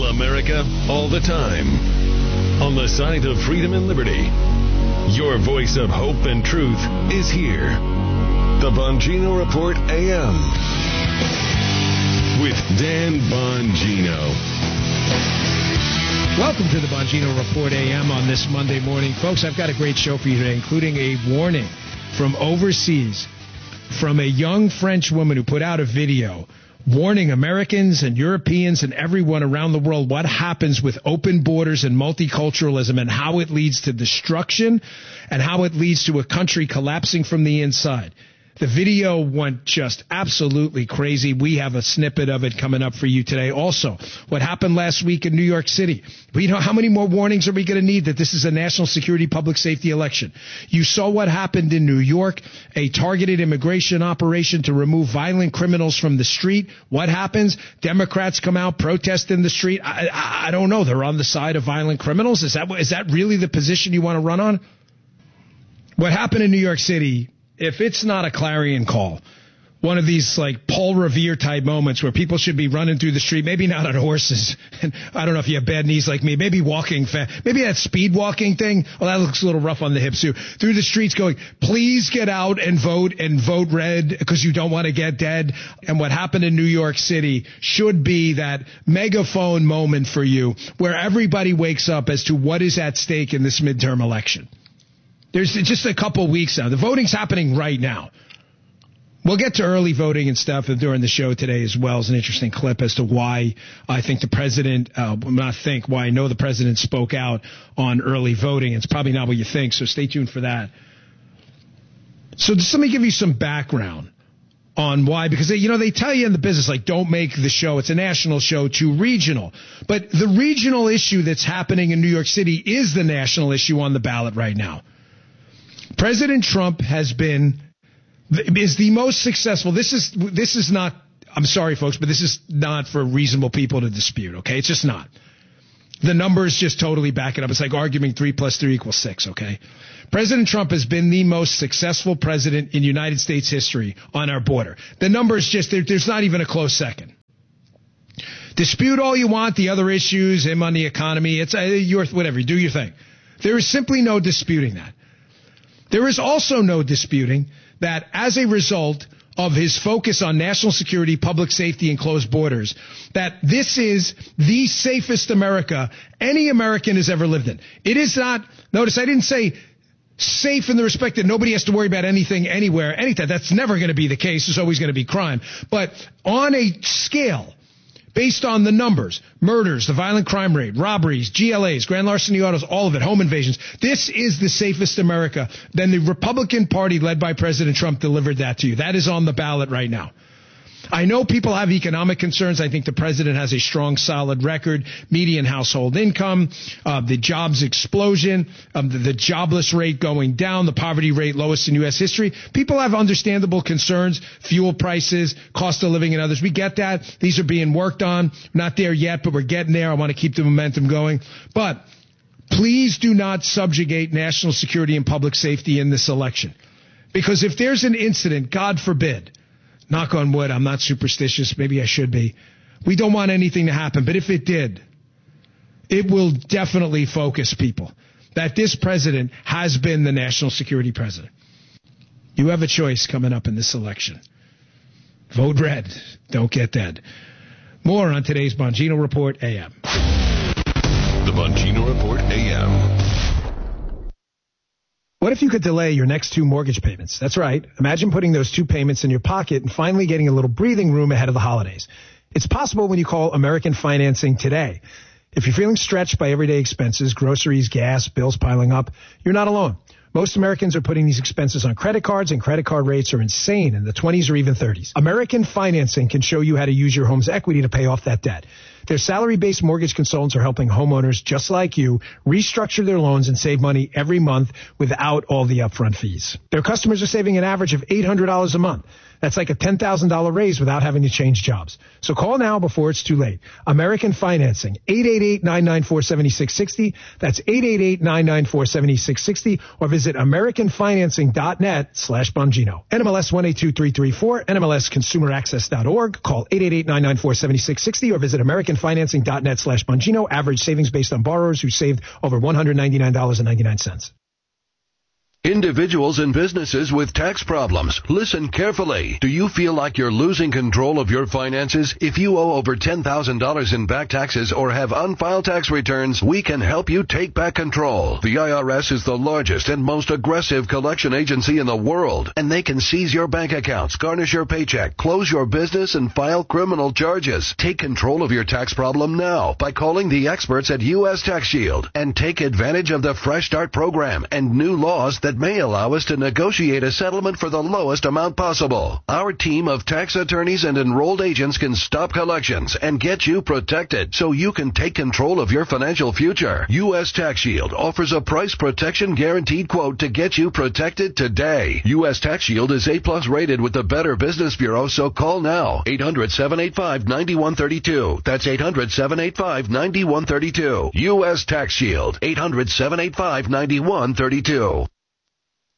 All America, all the time. On the side of freedom and liberty. Your voice of hope and truth is here. The Bongino Report AM. With Dan Bongino. Welcome to the Bongino Report AM on this Monday morning. Folks, I've got a great show for you today, including a warning from overseas from a young French woman who put out a video warning Americans and Europeans and everyone around the world what happens with open borders and multiculturalism and how it leads to destruction and how it leads to a country collapsing from the inside. The video went just absolutely crazy. We have a snippet of it coming up for you today. Also, what happened last week in New York City. We know how many more warnings are we going to need that this is a national security public safety election? You saw what happened in New York, a targeted immigration operation to remove violent criminals from the street. What happens? Democrats come out, protest in the street. I don't know. They're on the side of violent criminals. Is that really the position you want to run on? What happened in New York City, if it's not a clarion call, one of these like Paul Revere type moments where people should be running through the street, maybe not on horses. And I don't know if you have bad knees like me, maybe walking fast, maybe that speed walking thing. Well, that looks a little rough on the hips too. Through the streets going, please get out and vote red because you don't want to get dead. And what happened in New York City should be that megaphone moment for you where everybody wakes up as to what is at stake in this midterm election. There's just a couple weeks now. The voting's happening right now. We'll get to early voting and stuff during the show today as well as an interesting clip as to why I think the president, why I know the president spoke out on early voting. It's probably not what you think, so stay tuned for that. So just let me give you some background on why, because they tell you in the business, like, don't make the show, it's a national show, too regional. But the regional issue that's happening in New York City is the national issue on the ballot right now. President Trump is the most successful. This is not, I'm sorry, folks, but this is not for reasonable people to dispute, okay? It's just not. The numbers just totally back it up. It's like arguing 3 + 3 = 6, okay? President Trump has been the most successful president in United States history on our border. The numbers just, there's not even a close second. Dispute all you want, the other issues, him on the economy, it's whatever, do your thing. There is simply no disputing that. There is also no disputing that as a result of his focus on national security, public safety, and closed borders, that this is the safest America any American has ever lived in. It is not, notice I didn't say safe in the respect that nobody has to worry about anything, anywhere, anytime. That's never going to be the case. There's always going to be crime. But on a scale, based on the numbers, murders, the violent crime rate, robberies, GLAs, grand larceny autos, all of it, home invasions. This is the safest America. Then the Republican Party led by President Trump delivered that to you. That is on the ballot right now. I know people have economic concerns. I think the president has a strong, solid record, median household income, the jobs explosion, the jobless rate going down, the poverty rate lowest in U.S. history. People have understandable concerns, fuel prices, cost of living and others. We get that. These are being worked on. Not there yet, but we're getting there. I want to keep the momentum going. But please do not subjugate national security and public safety in this election. Because if there's an incident, God forbid, knock on wood, I'm not superstitious, maybe I should be. We don't want anything to happen, but if it did, it will definitely focus people that this president has been the national security president. You have a choice coming up in this election. Vote red. Don't get dead. More on today's Bongino Report AM. The Bongino Report AM. What if you could delay your next 2 mortgage payments? That's right. Imagine putting those 2 payments in your pocket and finally getting a little breathing room ahead of the holidays. It's possible when you call American Financing today. If you're feeling stretched by everyday expenses, groceries, gas, bills piling up, you're not alone. Most Americans are putting these expenses on credit cards, and credit card rates are insane in the 20s or even 30s. American Financing can show you how to use your home's equity to pay off that debt. Their salary-based mortgage consultants are helping homeowners just like you restructure their loans and save money every month without all the upfront fees. Their customers are saving an average of $800 a month. That's like a $10,000 raise without having to change jobs. So call now before it's too late. American Financing, 888-994-7660. That's 888-994-7660. Or visit AmericanFinancing.net/Bongino. NMLS 182334, NMLSConsumerAccess.org. Call 888-994-7660 or visit American AmericanFinancing.net/Bongino. Average savings based on borrowers who saved over $199.99. Individuals and businesses with tax problems, listen carefully. Do you feel like you're losing control of your finances? If you owe over $10,000 in back taxes or have unfiled tax returns, we can help you take back control. The IRS is the largest and most aggressive collection agency in the world, and they can seize your bank accounts, garnish your paycheck, close your business, and file criminal charges. Take control of your tax problem now by calling the experts at U.S. Tax Shield and take advantage of the Fresh Start program and new laws that may allow us to negotiate a settlement for the lowest amount possible. Our team of tax attorneys and enrolled agents can stop collections and get you protected so you can take control of your financial future. U.S. Tax Shield offers a price protection guaranteed quote to get you protected today. U.S. Tax Shield is A+ rated with the Better Business Bureau, so call now. 800-785-9132. That's 800-785-9132. U.S. Tax Shield. 800-785-9132.